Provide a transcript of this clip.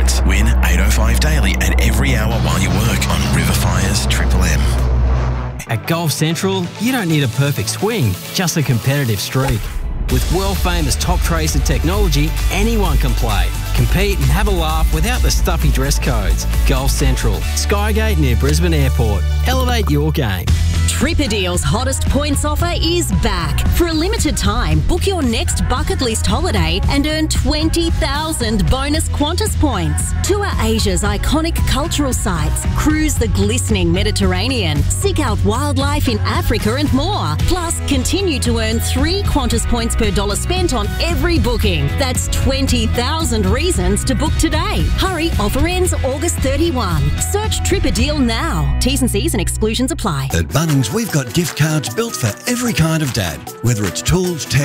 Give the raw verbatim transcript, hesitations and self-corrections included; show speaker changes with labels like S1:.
S1: chance. Win eight oh five Daily and every hour while you work on River Fire's Triple M.
S2: At Golf Central, you don't need a perfect swing, just a competitive streak. With world-famous Top Tracer technology, anyone can play, compete and have a laugh without the stuffy dress codes. Golf Central, Skygate near Brisbane Airport. Elevate your game.
S3: Tripadeal's hottest points offer is back. For a limited time, book your next bucket list holiday and earn twenty thousand bonus Qantas points. Tour Asia's iconic cultural sites, cruise the glistening Mediterranean, seek out wildlife in Africa and more. Plus, continue to earn three Qantas points per dollar spent on every booking. That's twenty thousand reasons to book today. Hurry, offer ends August thirty-first. Search Tripadeal now. T's and C's and exclusions apply.
S4: At Bunnings, we've got gift cards built for every kind of dad. Whether it's tools, tech,